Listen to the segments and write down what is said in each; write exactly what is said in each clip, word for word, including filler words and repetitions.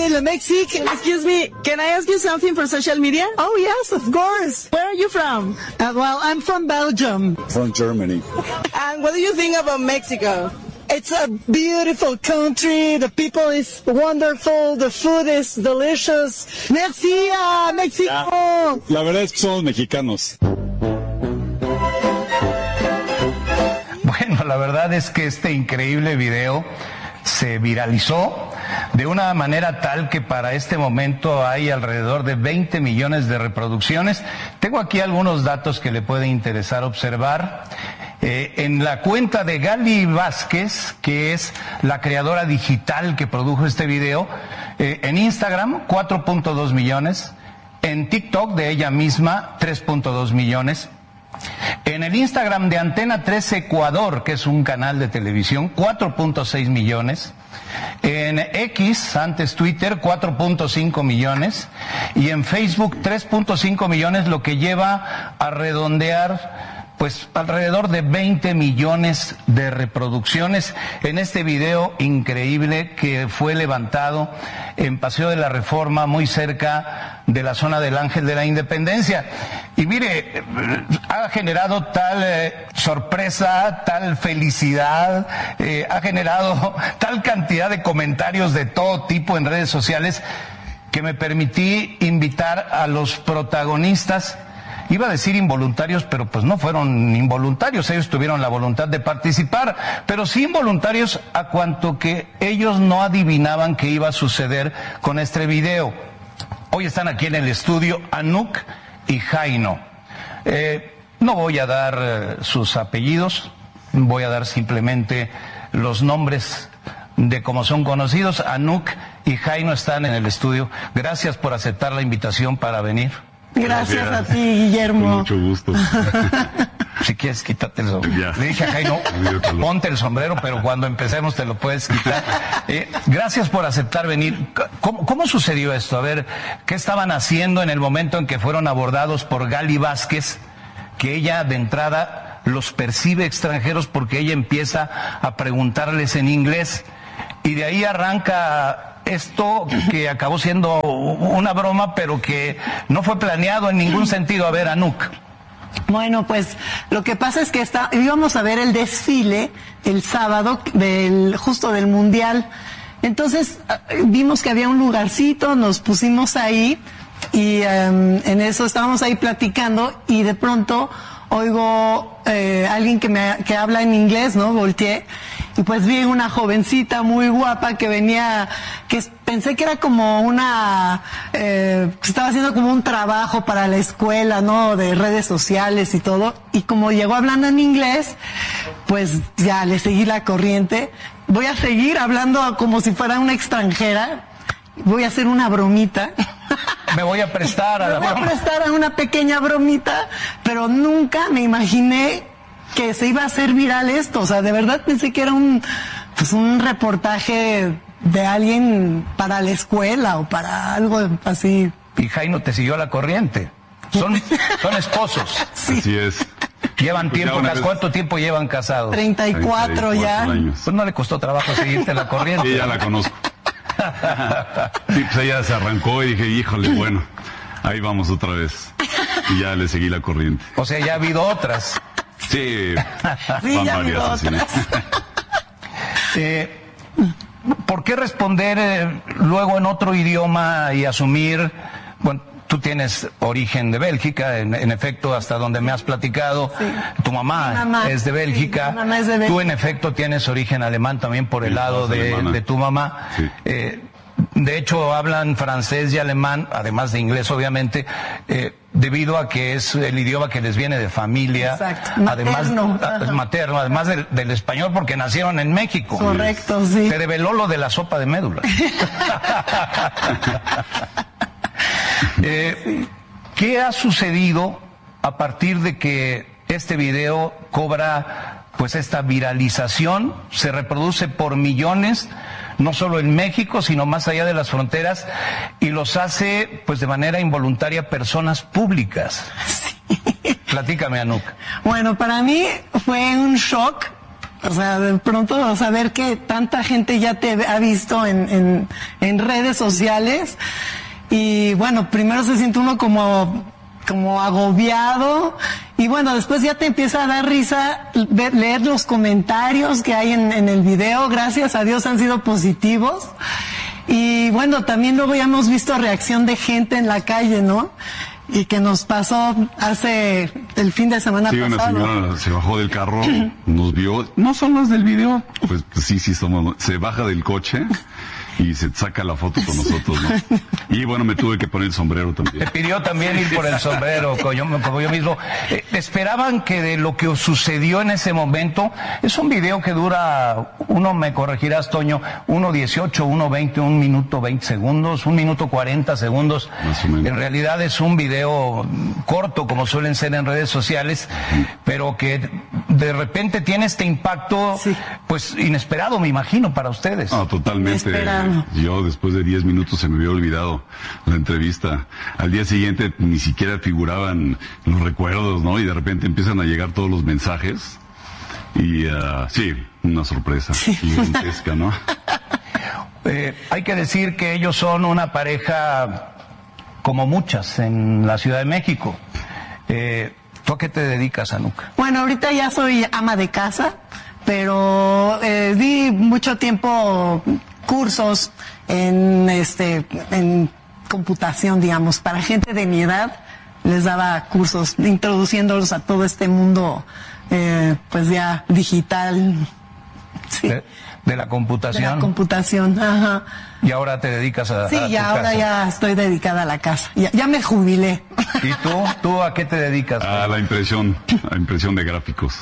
de Mexico. Excuse me, can I ask you something for social media? Oh, yes, of course. Where are you from? Uh, well, I'm from Belgium. From Germany. And what do you think about Mexico? It's a beautiful country. The people is wonderful. The food is delicious. Merci a México. La, la verdad es que somos mexicanos. Bueno, la verdad es que este increíble video se viralizó de una manera tal que para este momento hay alrededor de veinte millones de reproducciones. Tengo aquí algunos datos que le puede interesar observar. Eh, en la cuenta de Gali Vázquez, que es la creadora digital que produjo este video, eh, en Instagram cuatro punto dos millones, en TikTok de ella misma tres punto dos millones, en el Instagram de Antena tres Ecuador, que es un canal de televisión, cuatro punto seis millones, en X, antes Twitter, cuatro punto cinco millones, y en Facebook tres punto cinco millones, lo que lleva a redondear pues alrededor de veinte millones de reproducciones en este video increíble que fue levantado en Paseo de la Reforma, muy cerca de la zona del Ángel de la Independencia. Y mire, ha generado tal eh, sorpresa, tal felicidad, eh, ha generado tal cantidad de comentarios de todo tipo en redes sociales que me permití invitar a los protagonistas. Iba a decir involuntarios, pero pues no fueron involuntarios, ellos tuvieron la voluntad de participar, pero sí involuntarios a cuanto que ellos no adivinaban que iba a suceder con este video. Hoy están aquí en el estudio Anouk y Jaino. Eh, no voy a dar eh, sus apellidos, voy a dar simplemente los nombres de cómo son conocidos. Anouk y Jaino están en el estudio. Gracias por aceptar la invitación para venir. Gracias, Gracias a ti, Guillermo. Con mucho gusto. Si quieres, quítate el sombrero. Le dije a Jaino, ponte el sombrero, pero cuando empecemos te lo puedes quitar. Eh, gracias por aceptar venir. ¿Cómo, ¿Cómo sucedió esto? A ver, ¿qué estaban haciendo en el momento en que fueron abordados por Gali Vázquez? Que ella de entrada los percibe extranjeros porque ella empieza a preguntarles en inglés. Y de ahí arranca esto que acabó siendo una broma, pero que no fue planeado en ningún sentido. A ver, Anouk. Bueno, pues lo que pasa es que está, íbamos a ver el desfile el sábado del justo del Mundial. Entonces vimos que había un lugarcito, nos pusimos ahí y um, en eso estábamos ahí platicando y de pronto oigo eh, alguien que me que habla en inglés, ¿no? Volteé y pues vi una jovencita muy guapa que venía, que pensé que era como una, eh, estaba haciendo como un trabajo para la escuela, ¿no? De redes sociales y todo. Y como llegó hablando en inglés, pues ya le seguí la corriente. Voy a seguir hablando como si fuera una extranjera. Voy a hacer una bromita. Me voy a prestar a la Me voy broma. a prestar a una pequeña bromita, pero nunca me imaginé que se iba a hacer viral esto. O sea, de verdad pensé que era un, pues un reportaje de alguien para la escuela o para algo así. Y Jaino te siguió a la corriente. Son, son esposos. Sí. Así es. Llevan Pues tiempo, vez... ¿cuánto tiempo llevan casados? treinta y cuatro ya. Años. Pues no le costó trabajo seguirte la corriente. Sí, ya la conozco. Sí, pues ella se arrancó y dije, híjole, bueno, ahí vamos otra vez. Y ya le seguí la corriente. O sea, ya ha habido otras. Sí, Sí, van ya ha habido varias así. otras. Eh, ¿Por qué responder eh, luego en otro idioma y asumir, bueno, tú tienes origen de Bélgica, en, en efecto, hasta donde me has platicado, sí. tu mamá, mamá es de Bélgica, sí, mi mamá es de Bélgica. Tú en efecto tienes origen alemán también por el Sí, lado de, de tu mamá. Sí. Eh, de hecho, hablan francés y alemán, además de inglés, obviamente, eh, debido a que es el idioma que les viene de familia. Exacto. Además, Materno. a- materno, además del, del español, porque nacieron en México. Correcto, sí. Te reveló lo de la sopa de médula. eh, ¿Qué ha sucedido a partir de que este video cobra pues esta viralización? Se reproduce por millones, no solo en México, sino más allá de las fronteras, y los hace pues de manera involuntaria personas públicas. Sí. Platícame, Anouk. Bueno, para mí fue un shock O sea, de pronto saber que tanta gente ya te ha visto en, en, en redes sociales. Y bueno, primero se siente uno como, como agobiado. Y bueno, después ya te empieza a dar risa ver, leer los comentarios que hay en, en el video. Gracias a Dios han sido positivos. Y bueno, también luego ya hemos visto reacción de gente en la calle, ¿no? Y que nos pasó hace el fin de semana sí, pasado. Sí, una señora se bajó del carro, nos vio. ¿No son las del video? Pues, pues sí, sí somos. Se baja del coche y se saca la foto con nosotros, ¿no? Y bueno, me tuve que poner el sombrero también. Te pidió también ir por el sombrero, como yo, como yo mismo. Eh, esperaban que de lo que sucedió en ese momento, es un video que dura, uno me corregirás, Toño, uno dieciocho, uno veinte, un minuto veinte segundos, un minuto cuarenta segundos. Más o menos. En realidad es un video corto, como suelen ser en redes sociales, pero que de repente tiene este impacto, sí. pues inesperado, me imagino, para ustedes. No, totalmente. Inesperado. Yo después de diez minutos se me había olvidado la entrevista. Al día siguiente ni siquiera figuraban los recuerdos, ¿no? Y de repente empiezan a llegar todos los mensajes. Y uh, sí, una sorpresa sí. gigantesca, ¿no? Eh, hay que decir que ellos son una pareja como muchas en la Ciudad de México. Eh, ¿Tú a qué te dedicas, Anuka? Bueno, ahorita ya soy ama de casa, pero eh, di mucho tiempo cursos en este en computación, digamos, para gente de mi edad. Les daba cursos introduciéndolos a todo este mundo eh, pues ya digital. Sí. De, de la computación. De la computación, ajá. Y ahora te dedicas a, sí, a tu ya ahora casa. ya estoy dedicada a la casa. Ya, ya me jubilé. ¿Y tú? ¿Tú a qué te dedicas? A la impresión, a impresión de gráficos.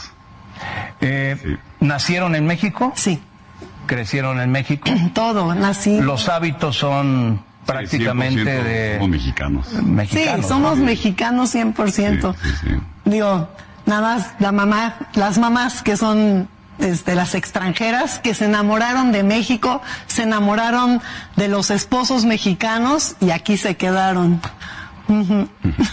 Eh, sí. ¿Nacieron en México? Sí. ¿Crecieron en México? Todo, nací. Los hábitos son prácticamente sí, de... Somos mexicanos. mexicanos. Sí, somos ¿no? mexicanos cien por ciento. Sí, sí, sí. Digo, nada más la mamá, las mamás que son este, las extranjeras, que se enamoraron de México, se enamoraron de los esposos mexicanos y aquí se quedaron. Uh-huh.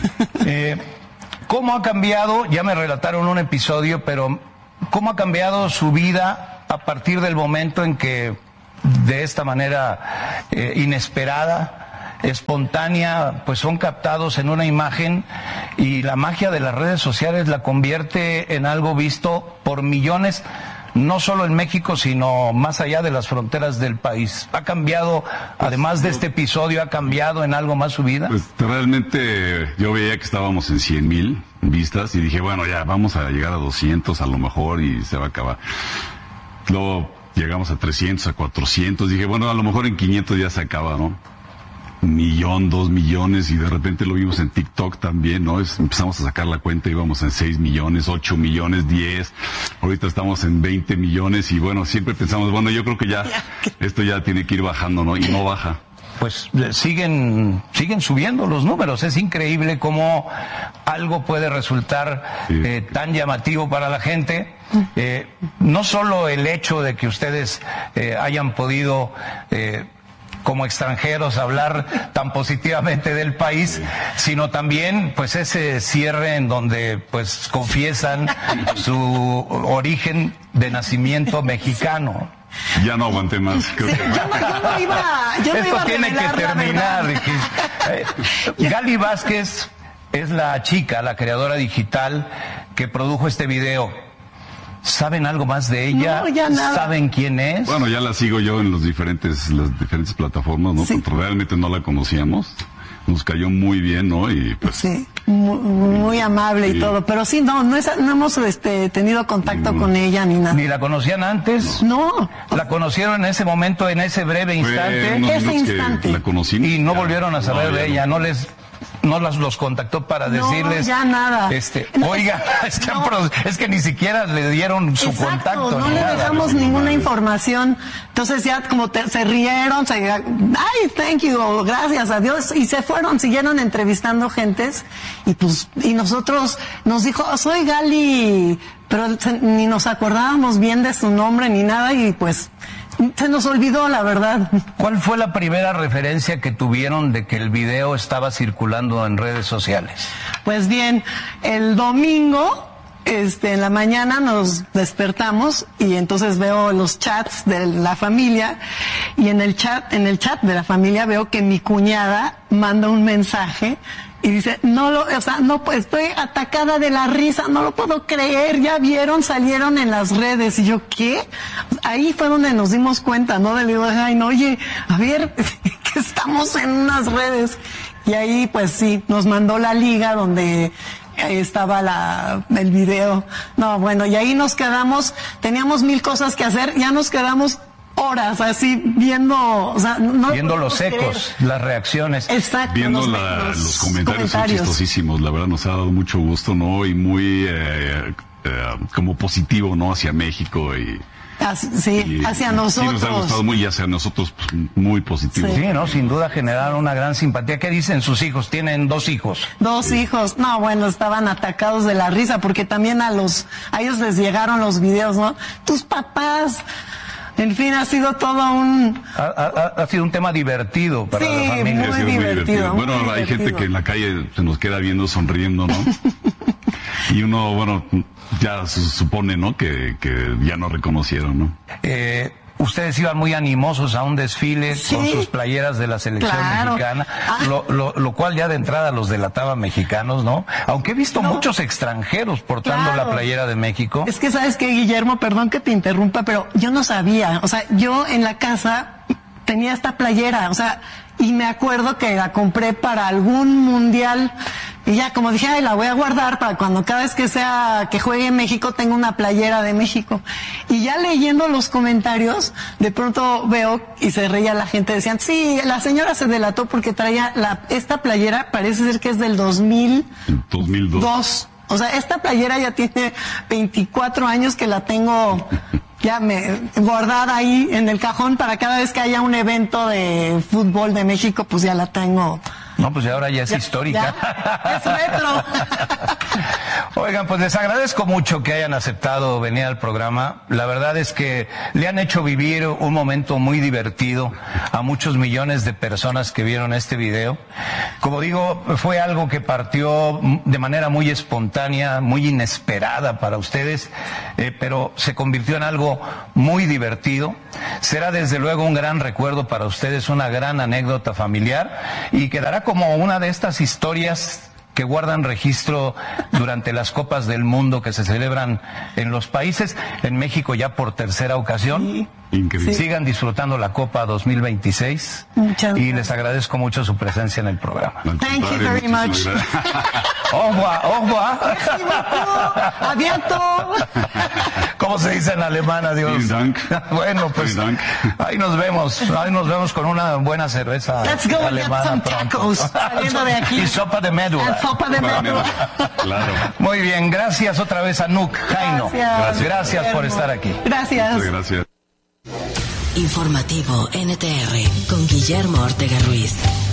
eh, ¿Cómo ha cambiado? Ya me relataron un episodio, pero ¿cómo ha cambiado su vida a partir del momento en que de esta manera eh, inesperada, espontánea, pues son captados en una imagen y la magia de las redes sociales la convierte en algo visto por millones, no solo en México, sino más allá de las fronteras del país? ¿Ha cambiado, además de este episodio, ha cambiado en algo más su vida? Pues realmente yo veía que estábamos en cien mil vistas y dije, bueno, ya vamos a llegar a doscientos a lo mejor y se va a acabar. Luego llegamos a trescientos, a cuatrocientos, dije, bueno, a lo mejor en quinientos ya se acaba, ¿no? Un millón, dos millones, y de repente lo vimos en TikTok también, ¿no? Es, empezamos a sacar la cuenta, íbamos en seis millones, ocho millones, diez, ahorita estamos en veinte millones, y bueno, siempre pensamos, bueno, yo creo que ya, esto ya tiene que ir bajando, ¿no? Y no baja. Pues siguen siguen subiendo los números. Es increíble cómo algo puede resultar sí. eh, tan llamativo para la gente. Eh, no solo el hecho de que ustedes eh, hayan podido eh, como extranjeros hablar tan positivamente del país, sino también pues ese cierre en donde pues confiesan su origen de nacimiento mexicano. Ya no aguanté más. Creo Sí, que... yo, no, yo no iba, yo no Esto iba a tiene que terminar. Eh, Gali Vázquez es la chica, la creadora digital que produjo este video. ¿Saben algo más de ella? No, ya nada. ¿Saben quién es? Bueno, ya la sigo yo en los diferentes, las diferentes plataformas, ¿no? Sí. Porque realmente no la conocíamos. Nos cayó muy bien, ¿no? Y pues... Sí, muy, muy amable Sí. y todo. Pero sí, no, no, es, no hemos este, tenido contacto No. con ella ni nada. ¿Ni la conocían antes? No. ¿La conocieron en ese momento, en ese breve Fue instante? unos Ese minutos que instante. la conocimos. Y no Ya. volvieron a saber No, ya de ella, no. no les... No las los contactó para No, decirles, ya nada. este, No, oiga, es que, no. pro- es que ni siquiera le dieron su Exacto, contacto. no ni le nada. dejamos ninguna información. Entonces ya como te- se rieron, se, ay, thank you, o gracias a Dios, y se fueron, siguieron entrevistando gentes, y pues, y nosotros nos dijo, oh, soy Gali, pero se- ni nos acordábamos bien de su nombre ni nada, y pues se nos olvidó, la verdad. ¿Cuál fue la primera referencia que tuvieron de que el video estaba circulando en redes sociales? Pues bien, el domingo este, en la mañana nos despertamos y entonces veo los chats de la familia y en el chat, en el chat de la familia veo que mi cuñada manda un mensaje y dice, no lo, o sea, no, estoy atacada de la risa, no lo puedo creer, ya vieron, salieron en las redes. Y yo, ¿qué? Ahí fue donde nos dimos cuenta, ¿no? Le digo, ay, no, oye, a ver, que estamos en unas redes. Y ahí, pues sí, nos mandó la liga donde ahí estaba la, el video. No, bueno, y ahí nos quedamos, teníamos mil cosas que hacer, ya nos quedamos horas así viendo, o sea, no viendo los ecos, creer. Las reacciones. Exacto. Viendo los, la, los, los comentarios, comentarios son chistosísimos, la verdad nos ha dado mucho gusto, ¿no? Y muy eh, eh, como positivo, ¿no? Hacia México y... Así, sí, y, hacia nosotros. Sí, nos ha gustado muy y hacia nosotros pues, muy positivo. Sí. sí, ¿no? Sin duda generaron una gran simpatía. ¿Qué dicen sus hijos? Tienen dos hijos. Dos sí. hijos. No, bueno, estaban atacados de la risa porque también a los, a ellos les llegaron los videos, ¿no? Tus papás. En fin, ha sido todo un... Ha, ha, ha sido un tema divertido para sí, la familia. Muy, ha sido muy divertido, divertido. Muy bueno, divertido. Hay gente que en la calle se nos queda viendo, sonriendo, ¿no? Y uno, bueno, ya se supone, ¿no? Que, que ya nos reconocieron, ¿no? Eh... Ustedes iban muy animosos a un desfile sí, con sus playeras de la selección claro. mexicana, ah. lo, lo, lo cual ya de entrada los delataba mexicanos, ¿no? Aunque he visto no. muchos extranjeros portando claro. la playera de México. Es que, ¿sabes qué, Guillermo? Perdón que te interrumpa, pero yo no sabía. O sea, yo en la casa tenía esta playera, o sea, y me acuerdo que la compré para algún mundial. Y ya, como dije, ay, la voy a guardar para cuando cada vez que sea que juegue en México tenga una playera de México. Y ya leyendo los comentarios, de pronto veo y se reía la gente, decían, sí, la señora se delató porque traía la, esta playera, parece ser que es del dos mil dos. O sea, esta playera ya tiene veinticuatro años que la tengo ya me guardada ahí en el cajón para cada vez que haya un evento de fútbol de México, pues ya la tengo. No, pues ahora ya es ya, histórica. Ya, es retro. Oigan, pues les agradezco mucho que hayan aceptado venir al programa. La verdad es que le han hecho vivir un momento muy divertido a muchos millones de personas que vieron este video. Como digo, fue algo que partió de manera muy espontánea, muy inesperada para ustedes, eh, pero se convirtió en algo muy divertido. Será desde luego un gran recuerdo para ustedes, una gran anécdota familiar y quedará como una de estas historias que guardan registro durante las Copas del Mundo que se celebran en los países, en México ya por tercera ocasión. Sí. Increíble. Sí. Sigan disfrutando la Copa dos mil veintiséis. Muchas y les agradezco mucho su presencia en el programa. Thank you very much. Au revoir, au revoir. Abierto. ¿Cómo se dice en alemán? Adiós. Dank. Bueno, pues Dank. ahí nos vemos. Ahí nos vemos con una buena cerveza Let's go alemana get some pronto. tacos. Saliendo de aquí. Y sopa de médula. Sopa de médula. Claro. Muy bien, gracias otra vez a Nuc Jaino. Gracias. Gracias, gracias por estar aquí. Gracias. Muchas gracias. Informativo N T R con Guillermo Ortega Ruiz.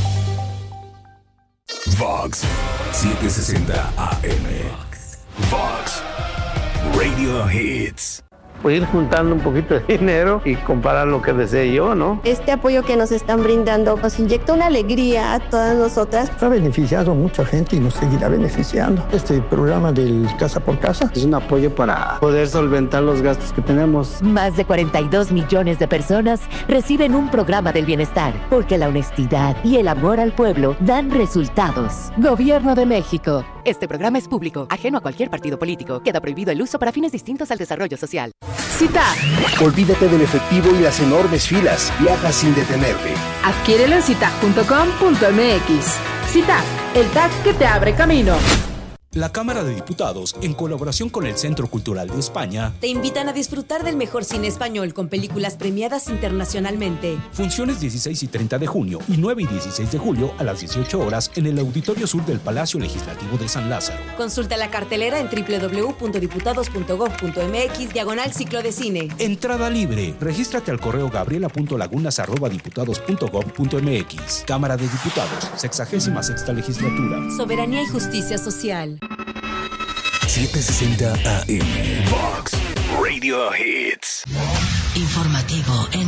Vox setecientos sesenta A M. Vox Radio Hits. Pues ir juntando un poquito de dinero y comprar lo que desee yo, ¿no? Este apoyo que nos están brindando nos inyecta una alegría a todas nosotras. Ha beneficiado a mucha gente y nos seguirá beneficiando. Este programa del Casa por Casa es un apoyo para poder solventar los gastos que tenemos. Más de cuarenta y dos millones de personas reciben un programa del bienestar, porque la honestidad y el amor al pueblo dan resultados. Gobierno de México. Este programa es público, ajeno a cualquier partido político. Queda prohibido el uso para fines distintos al desarrollo social. Citac. Olvídate del efectivo y las enormes filas. Viaja sin detenerte. Adquiérelo en citac punto com punto m x. Citac, el T A C que te abre camino. La Cámara de Diputados, en colaboración con el Centro Cultural de España, te invitan a disfrutar del mejor cine español con películas premiadas internacionalmente. Funciones dieciséis y treinta de junio y nueve y dieciséis de julio a las dieciocho horas en el Auditorio Sur del Palacio Legislativo de San Lázaro. Consulta la cartelera en doble u doble u doble u punto diputados punto gob punto m x diagonal ciclo de cine. Entrada libre. Regístrate al correo gabriela punto lagunas arroba diputados punto gob punto m x. Cámara de Diputados, sexagésima sexta legislatura. Soberanía y justicia social. setecientos sesenta A M. Vox Radio Hits. Informativo en